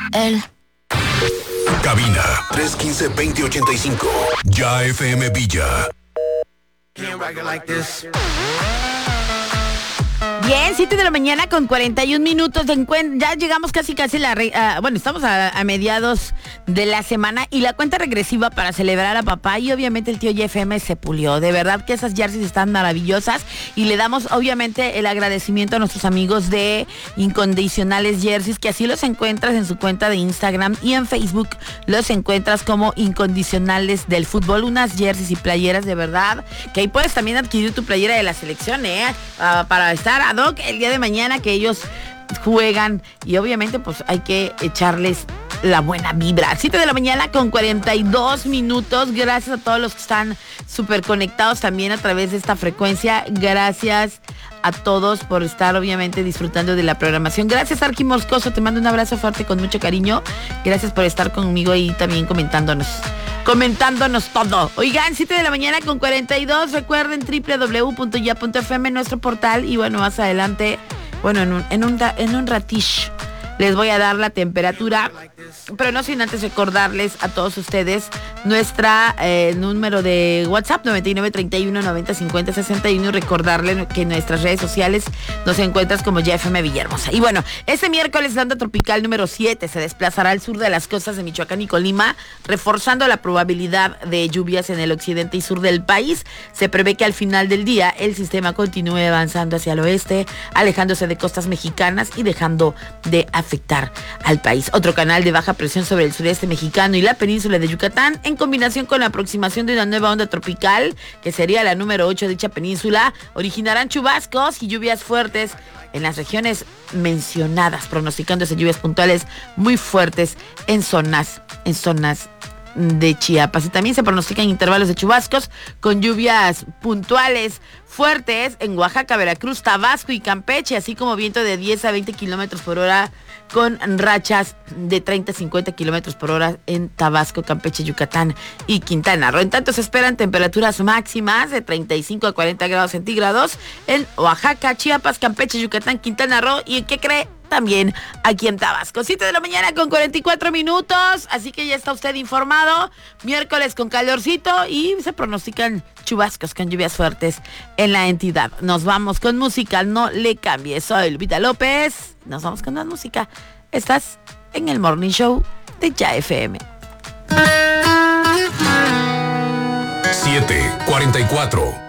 Él. Cabina 315-2085. Ya FM Villa. Bien, 7 de la mañana con 41 minutos de encuentro. Ya llegamos casi bueno, estamos a mediados de la semana y la cuenta regresiva para celebrar a papá, y obviamente el tío JFM se pulió. De verdad que esas jerseys están maravillosas y le damos obviamente el agradecimiento a nuestros amigos de Incondicionales Jerseys, que así los encuentras en su cuenta de Instagram, y en Facebook los encuentras como Incondicionales del Fútbol. Unas jerseys y playeras de verdad, que ahí puedes también adquirir tu playera de la selección, para estar ad hoc el día de mañana que ellos juegan, y obviamente pues hay que echarles la buena vibra. 7 de la mañana con 42 minutos. Gracias a todos los que están súper conectados también a través de esta frecuencia. Gracias a todos por estar obviamente disfrutando de la programación. Gracias, Arqui Moscoso, te mando un abrazo fuerte con mucho cariño. Gracias por estar conmigo y también comentándonos todo. Oigan, 7 de la mañana con 42. Recuerden www.ya.fm, nuestro portal, y bueno, más adelante, bueno, en un ratish les voy a dar la temperatura, pero no sin antes recordarles a todos ustedes nuestra número de WhatsApp 9931905061, y recordarles que en nuestras redes sociales nos encuentras como JFM Villahermosa. Y bueno, este miércoles la onda tropical número 7 se desplazará al sur de las costas de Michoacán y Colima, reforzando la probabilidad de lluvias en el occidente y sur del país. Se prevé que al final del día el sistema continúe avanzando hacia el oeste, alejándose de costas mexicanas y dejando de afectar al país. Otro canal de baja presión sobre el sureste mexicano y la península de Yucatán, en combinación con la aproximación de una nueva onda tropical, que sería la número 8 de dicha península, originarán chubascos y lluvias fuertes en las regiones mencionadas, pronosticándose lluvias puntuales muy fuertes en zonas de Chiapas. Y también se pronostican intervalos de chubascos con lluvias puntuales fuertes en Oaxaca, Veracruz, Tabasco y Campeche, así como viento de 10 a 20 kilómetros por hora con rachas de 30 a 50 kilómetros por hora en Tabasco, Campeche, Yucatán y Quintana Roo. En tanto, se esperan temperaturas máximas de 35 a 40 grados centígrados en Oaxaca, Chiapas, Campeche, Yucatán, Quintana Roo y, ¿qué cree?, también aquí en Tabasco. 7 de la mañana con 44 minutos, así que ya está usted informado. Miércoles con calorcito y se pronostican chubascos con lluvias fuertes en la entidad. Nos vamos con música, no le cambie. Soy Lupita López, nos vamos con más música. Estás en el Morning Show de Ya FM. 7:44.